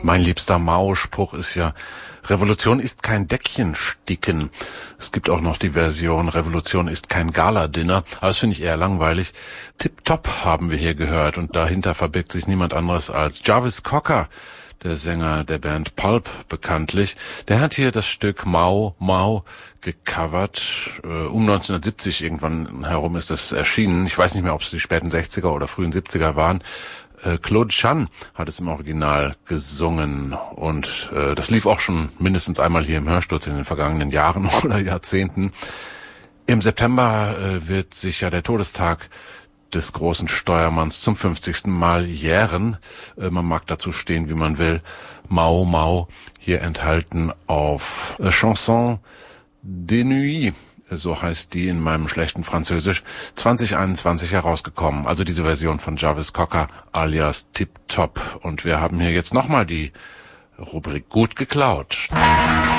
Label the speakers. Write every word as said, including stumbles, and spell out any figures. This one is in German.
Speaker 1: Mein liebster Mao-Spruch ist ja, Revolution ist kein Deckchensticken. Es gibt auch noch die Version, Revolution ist kein Gala-Dinner. Aber das finde ich eher langweilig. Tip-Top haben wir hier gehört und dahinter verbirgt sich niemand anderes als Jarvis Cocker, der Sänger der Band Pulp bekanntlich. Der hat hier das Stück Mao Mao gecovert. Um neunzehnhundertsiebzig irgendwann herum ist das erschienen. Ich weiß nicht mehr, ob es die späten sechziger oder frühen siebziger waren. Claude Chan hat es im Original gesungen und äh, das lief auch schon mindestens einmal hier im Hörsturz in den vergangenen Jahren oder Jahrzehnten. Im September äh, wird sich ja der Todestag des großen Steuermanns zum fünfzigsten Mal jähren. Äh, man mag dazu stehen, wie man will. Mao Mao, hier enthalten auf äh, Chanson de Nuit. So heißt die in meinem schlechten Französisch, zwanzig einundzwanzig herausgekommen. Also diese Version von Jarvis Cocker alias Tip Top. Und wir haben hier jetzt nochmal die Rubrik Gut geklaut.